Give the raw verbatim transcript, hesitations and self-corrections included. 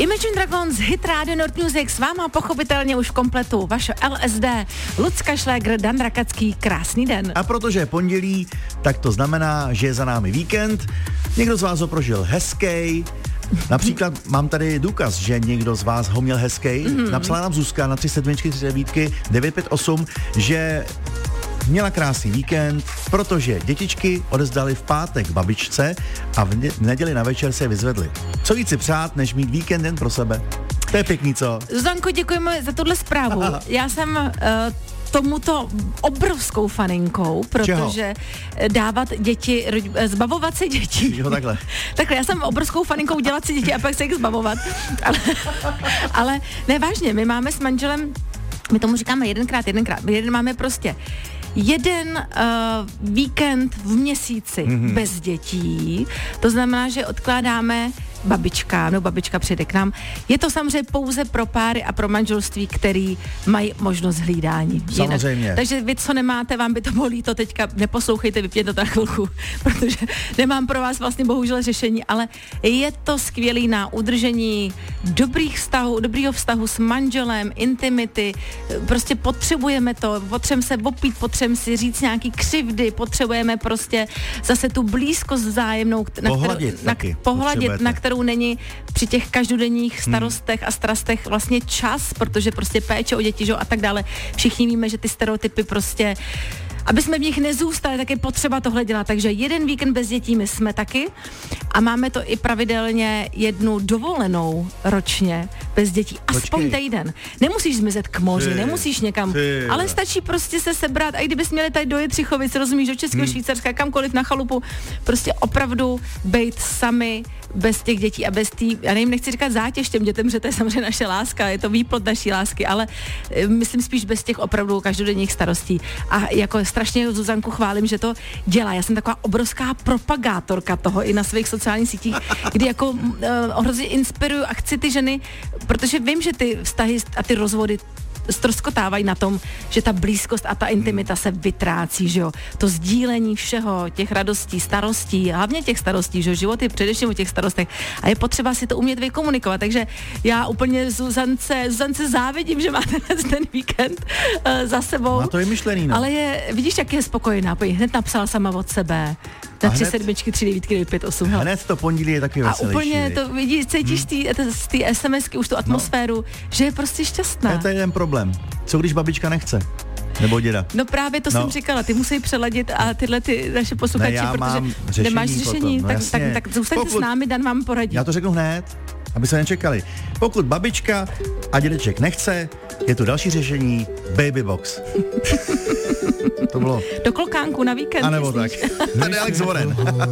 Imagine Dragons, hit Radio Nord Music, s váma pochopitelně už v kompletu vaše L S D, Lucka Šlégr, Dan Rakacký, krásný den. A protože je pondělí, tak to znamená, že je za námi víkend. Někdo z vás ho prožil hezký. Například mám tady důkaz, že někdo z vás ho měl hezký. Mm-hmm. Napsala nám Zuzka na tři sedmičky, tři devítky, devět pět osm, že měla krásný víkend, protože dětičky odezdali v pátek babičce a v, ne- v neděli na večer se je vyzvedli. Co víc si přát, než mít víkend jen pro sebe? To je pěkný, co? Zuzanko, děkujeme za tuhle zprávu. Já jsem uh, tomuto obrovskou faninkou, protože Čeho? dávat děti, zbavovat se dětí. Jo, takhle. Takhle, já jsem obrovskou faninkou dělat si děti a pak se jich zbavovat. Ale, ale ne, vážně, my máme s manželem, my tomu říkáme jedenkrát, jedenkrát, jeden máme prostě jeden uh, víkend v měsíci mm-hmm. bez dětí, to znamená, že odkládáme babička, no babička přijde k nám. Je to samozřejmě pouze pro páry a pro manželství, který mají možnost hlídání. Samozřejmě. Jinak. Takže vy, co nemáte, vám by to bolí, to teďka neposlouchejte, vypněte to na chvilku, protože nemám pro vás vlastně bohužel řešení, ale je to skvělý na udržení dobrých vztahů, dobrýho vztahu s manželem, intimity, prostě potřebujeme to, potřebujeme se opít, potřebujeme si říct nějaký křivdy, potřebujeme prostě zase tu blízkost vzájemnou, na pohladit, kterou, taky na, pohladit, na kterou není při těch každodenních starostech hmm. a strastech vlastně čas, protože prostě péče o děti, že? A tak dále. Všichni víme, že ty stereotypy prostě, aby jsme v nich nezůstali, tak je potřeba tohle dělat. Takže jeden víkend bez dětí my jsme taky a máme to i pravidelně jednu dovolenou ročně bez dětí. Aspoň Počkej. týden. Nemusíš zmizet k moři, Ty, nemusíš někam, ty, ale stačí prostě se sebrat. A i kdybys měli tady do Jitřichovic, rozumíš, do Českého hmm. Švýcarska, kamkoliv na chalupu, prostě opravdu bejt sami bez těch dětí a bez tý, já nevím, nechci říkat zátěž těm dětem, že to je samozřejmě naše láska, je to výplod naší lásky, ale myslím spíš bez těch opravdu každodenních starostí. A jako strašně Zuzanku chválím, že to dělá. Já jsem taková obrovská propagátorka toho i na svých sociálních sítích, kdy jako uh, hrozně inspiruju a chci ty ženy, protože vím, že ty vztahy a ty rozvody ztroskotávají na tom, že ta blízkost a ta intimita se vytrácí, že jo. To sdílení všeho, těch radostí, starostí, hlavně těch starostí, že jo, život je především o těch starostech a je potřeba si to umět vykomunikovat, takže já úplně Zuzance, Zuzance závidím, že máte ten víkend uh, za sebou. Má to je myšlený, no. Ale je, vidíš, jak je spokojená, pojď, hned napsala sama od sebe. Na tři sedmičky, tři devítky, devět pět osm. Hned to pondělí je taky veselější. A úplně to vidíš, cítíš hmm. z té SMSky už tu atmosféru, no. že je prostě šťastná. To je jeden problém. Co když babička nechce? Nebo děda? No právě to no. jsem říkala, ty musí přeladit a tyhle ty naše posluchači, ne, protože řešení nemáš řešení, no, tak, tak, tak zůstaňte Pokud, s námi, Dan vám poradí. Já to řeknu hned, aby se nečekali. Pokud babička a dědeček nechce, je tu další řešení, baby box. To bylo. Do klokánku na víkend. A nebo tak. Tady Alex Warren.